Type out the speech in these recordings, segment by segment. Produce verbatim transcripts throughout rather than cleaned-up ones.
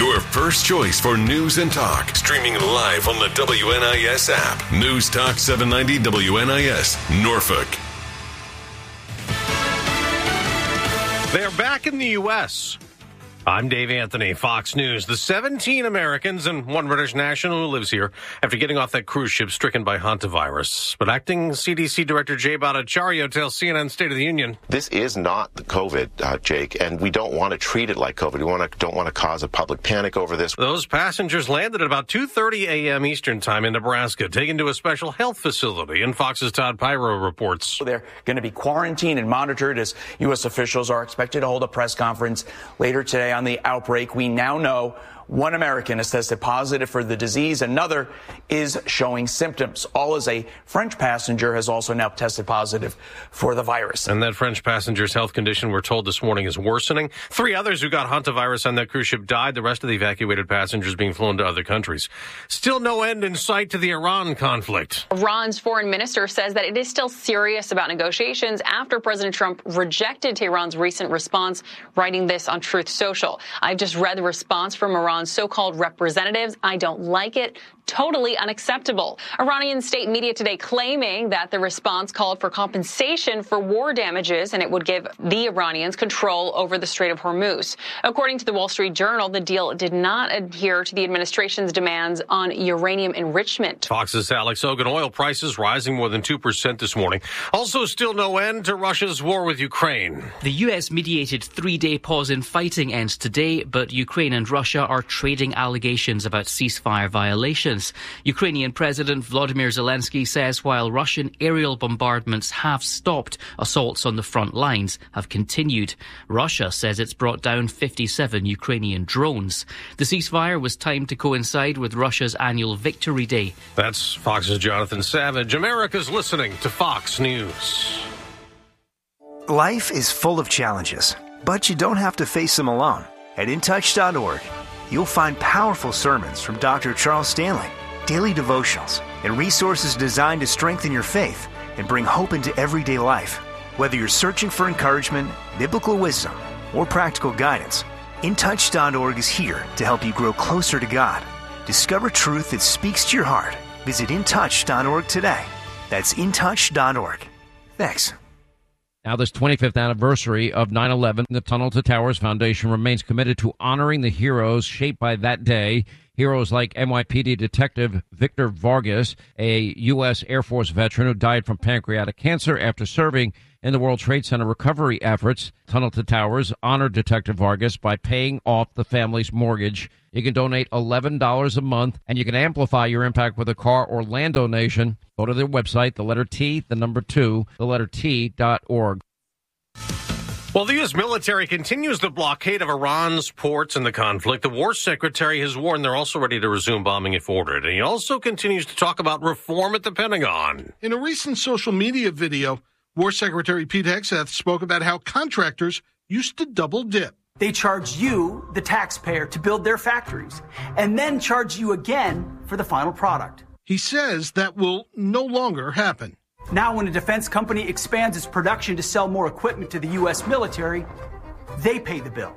Your first choice for news and talk. Streaming live on the W N I S app. News Talk seven ninety W N I S, Norfolk. They're back in the U S I'm Dave Anthony, Fox News. The seventeen Americans and one British national who lives here after getting off that cruise ship stricken by hantavirus. But acting C D C Director Jay Bhattacharya tells C N N State of the Union. This is not the COVID, uh, Jake, and we don't want to treat it like COVID. We want to, don't want to cause a public panic over this. Those passengers landed at about two thirty a.m. Eastern time in Nebraska, taken to a special health facility, and Fox's Todd Pyro reports. They're going to be quarantined and monitored as U S officials are expected to hold a press conference later today on the outbreak. We now know one American has tested positive for the disease. Another is showing symptoms. All as a French passenger has also now tested positive for the virus. And that French passenger's health condition, we're told this morning, is worsening. Three others who got hantavirus on that cruise ship died. The rest of the evacuated passengers being flown to other countries. Still no end in sight to the Iran conflict. Iran's foreign minister says that it is still serious about negotiations after President Trump rejected Tehran's recent response, writing this on Truth Social. I've just read the response from Iran's so-called representatives. I don't like it. Totally unacceptable. Iranian state media today claiming that the response called for compensation for war damages and it would give the Iranians control over the Strait of Hormuz. According to the Wall Street Journal, the deal did not adhere to the administration's demands on uranium enrichment. Fox's Alex Hogan. Oil prices rising more than two percent this morning. Also still no end to Russia's war with Ukraine. The U S-mediated three-day pause in fighting ends today, but Ukraine and Russia are trading allegations about ceasefire violations. Ukrainian President Volodymyr Zelensky says while Russian aerial bombardments have stopped, assaults on the front lines have continued. Russia says it's brought down fifty-seven Ukrainian drones. The ceasefire was timed to coincide with Russia's annual Victory Day. That's Fox's Jonathan Savage. America's listening to Fox News. Life is full of challenges, but you don't have to face them alone. At in touch dot org, you'll find powerful sermons from Doctor Charles Stanley, daily devotionals, and resources designed to strengthen your faith and bring hope into everyday life. Whether you're searching for encouragement, biblical wisdom, or practical guidance, in touch dot org is here to help you grow closer to God. Discover truth that speaks to your heart. Visit in touch dot org today. That's in touch dot org. Thanks. Now, this twenty-fifth anniversary of nine eleven, the Tunnel to Towers Foundation remains committed to honoring the heroes shaped by that day. Heroes like N Y P D Detective Victor Vargas, a U S Air Force veteran who died from pancreatic cancer after serving in the World Trade Center recovery efforts. Tunnel to Towers honored Detective Vargas by paying off the family's mortgage. You can donate eleven dollars a month, and you can amplify your impact with a car or land donation. Go to their website, the letter T, the number two, the letter T dot org. While the U S military continues the blockade of Iran's ports in the conflict, the War Secretary has warned they're also ready to resume bombing if ordered. And he also continues to talk about reform at the Pentagon. In a recent social media video, War Secretary Pete Hegseth spoke about how contractors used to double dip. They charge you, the taxpayer, to build their factories, and then charge you again for the final product. He says that will no longer happen. Now, when a defense company expands its production to sell more equipment to the U S military, they pay the bill.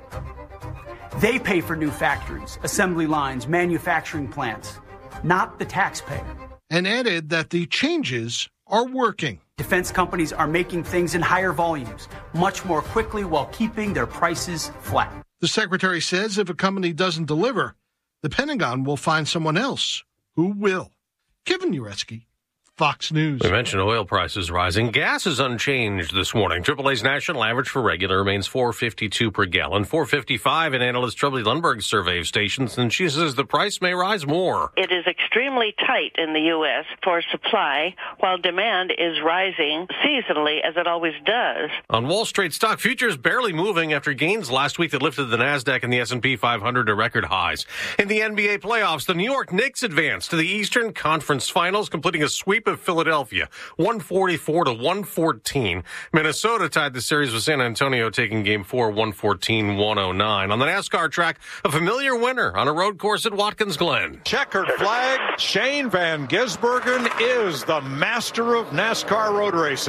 They pay for new factories, assembly lines, manufacturing plants, not the taxpayer. And added that the changes are working. Defense companies are making things in higher volumes, much more quickly while keeping their prices flat. The secretary says if a company doesn't deliver, the Pentagon will find someone else who will. Kevin Uretsky, Fox News. We mentioned oil prices rising. Gas is unchanged this morning. triple A's national average for regular remains four fifty-two per gallon, four fifty-five in analyst Trubly Lundberg's survey of stations, and she says the price may rise more. It is extremely tight in the U S for supply, while demand is rising seasonally, as it always does. On Wall Street, stock futures barely moving after gains last week that lifted the NASDAQ and the S and P five hundred to record highs. In the N B A playoffs, the New York Knicks advanced to the Eastern Conference Finals, completing a sweep of Philadelphia, one forty-four to one fourteen. Minnesota tied the series with San Antonio, taking game four, one fourteen, one oh nine. On the NASCAR track, a familiar winner on a road course at Watkins Glen. Checkered flag, Shane Van Gisbergen is the master of NASCAR road racing.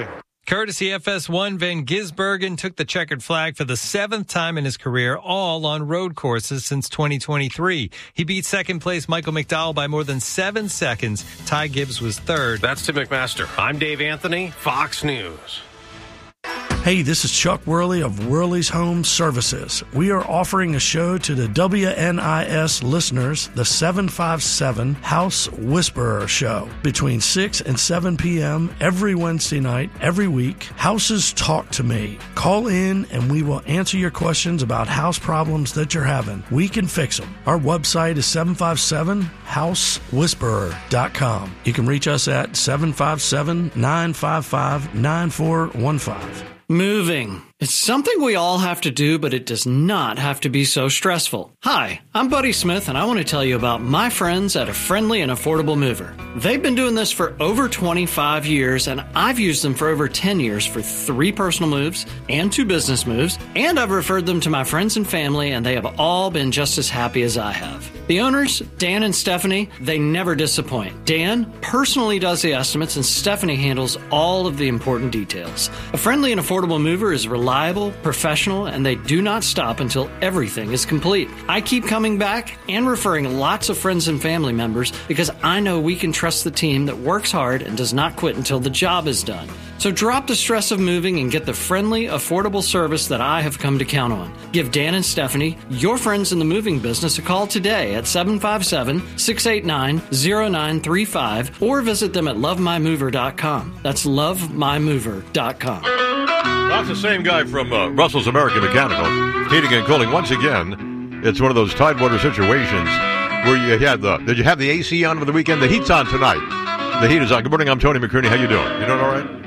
Courtesy F S one, Van Gisbergen took the checkered flag for the seventh time in his career, all on road courses since twenty twenty-three. He beat second place Michael McDowell by more than seven seconds. Ty Gibbs was third. That's Tim McMaster. I'm Dave Anthony, Fox News. Hey, this is Chuck Worley of Worley's Home Services. We are offering a show to the W N I S listeners, the seven five seven House Whisperer Show, between six and seven p.m. every Wednesday night, every week. Houses Talk to Me. Call in and we will answer your questions about house problems that you're having. We can fix them. Our website is seven five seven house whisperer dot com. You can reach us at seven five seven, nine five five, nine four one five. Moving. It's something we all have to do, but it does not have to be so stressful. Hi, I'm Buddy Smith, and I want to tell you about my friends at A Friendly and Affordable Mover. They've been doing this for over twenty-five years, and I've used them for over ten years for three personal moves and two business moves, and I've referred them to my friends and family, and they have all been just as happy as I have. The owners, Dan and Stephanie, they never disappoint. Dan personally does the estimates, and Stephanie handles all of the important details. A Friendly and Affordable Mover is reliable, professional, and they do not stop until everything is complete. I keep coming back and referring lots of friends and family members because I know we can trust the team that works hard and does not quit until the job is done. So drop the stress of moving and get the friendly, affordable service that I have come to count on. Give Dan and Stephanie, your friends in the moving business, a call today at seven five seven, six eight nine, zero nine three five or visit them at love my mover dot com. That's love my mover dot com. That's the same guy from uh, Russell's American Mechanical, heating and cooling. Once again, it's one of those Tidewater situations where you had the, did you have the A C on over the weekend? The heat's on tonight. The heat is on. Good morning, I'm Tony McCrory. How you doing? You doing all right?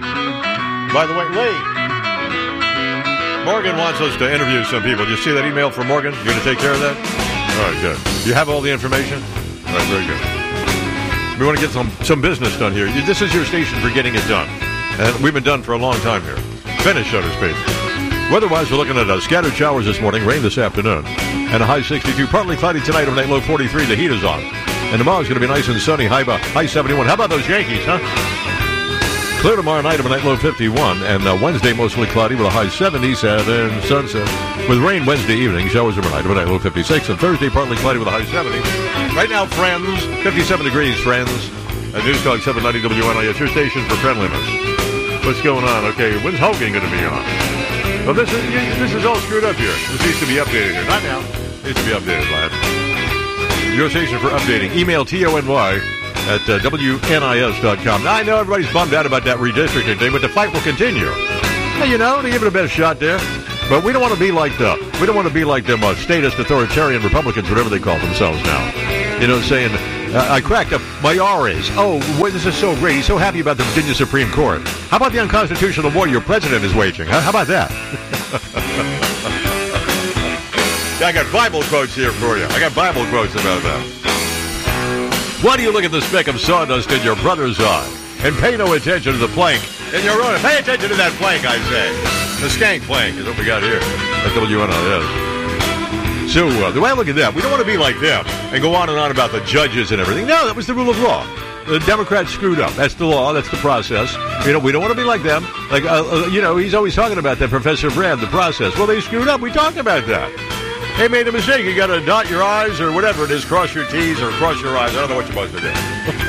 By the way, Lee, Morgan wants us to interview some people. Did you see that email from Morgan? You going to take care of that? All right, good. You have all the information? All right, very good. We want to get some, some business done here. This is your station for getting it done. And we've been done for a long time here. Finished, so to speak. Weather-wise, we're looking at uh, scattered showers this morning, rain this afternoon, and a high sixty-two. Partly cloudy tonight, overnight low forty-three. The heat is on. And tomorrow's going to be nice and sunny, high, high seventy-one. How about those Yankees, huh? Clear tomorrow night, overnight low fifty-one. And uh, Wednesday, mostly cloudy with a high seventy-seven. Sunset. With rain Wednesday evening, showers overnight, overnight low fifty-six. And Thursday, partly cloudy with a high seventy. Right now, friends, fifty-seven degrees, friends. At News Talk seven ninety W N I S, your station for friendliness. What's going on? Okay, when's Hogan going to be on? Well, this is this is all screwed up here. This needs to be updated here. Not now. It needs to be updated, lad. Your station for updating. Email T O N Y at uh, W N I S dot com. Now, I know everybody's bummed out about that redistricting thing, but the fight will continue. Now, you know, to give it a best shot there. But we don't want to be like the, we don't want to be like them uh, statist authoritarian Republicans, whatever they call themselves now. You know, saying, uh, I cracked up my R's. Oh, boy, this is so great. He's so happy about the Virginia Supreme Court. How about the unconstitutional war your president is waging? Huh? How about that? Yeah, I got Bible quotes here for you. I got Bible quotes about that. Why do you look at the speck of sawdust in your brother's eye and pay no attention to the plank in your own? Pay attention to that plank, I say. The skank plank is what we got here at W N I S. So, uh, the way I look at that, we don't want to be like them and go on and on about the judges and everything. No, that was the rule of law. The Democrats screwed up. That's the law. That's the process. You know, we don't want to be like them. Like, uh, uh, you know, he's always talking about that, Professor Brand, the process. Well, they screwed up. We talked about that. They made a mistake. You got to dot your I's or whatever it is, cross your T's or cross your I's. I don't know what you're supposed to do.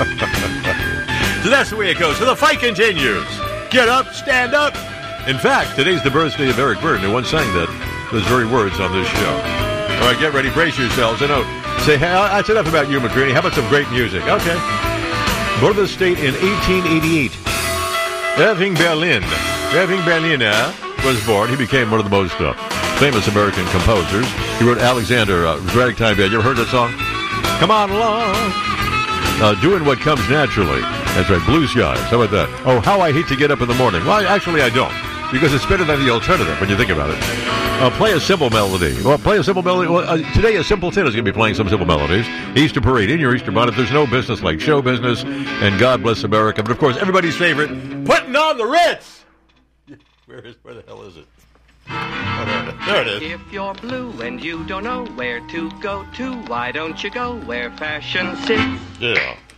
So that's the way it goes. So the fight continues. Get up, stand up. In fact, today's the birthday of Eric Burdon, who once sang that, those very words on this show. All right, get ready, brace yourselves. I know. Say, hey, that's enough about you, McCready. How about some great music? Okay. Born of the state in eighteen eighty-eight. Irving Berlin. Irving Berliner was born. He became one of the most uh, famous American composers. He wrote Alexander, uh, Ragtime Band. You ever heard that song? Come on along. Uh, doing what comes naturally. That's right, Blue Skies. How about that? Oh, how I hate to get up in the morning. Well, actually, I don't. Because it's better than the alternative when you think about it. Uh, play a simple melody. Well, play a simple melody. Well, uh, today, a Simpleton is going to be playing some simple melodies. Easter Parade in your Easter bonnet. There's no business like show business. And God bless America. But, of course, everybody's favorite, Putting on the Ritz. Where is, where the hell is it? Oh, there, it is. There it is. If you're blue and you don't know where to go to, why don't you go where fashion sits? Yeah.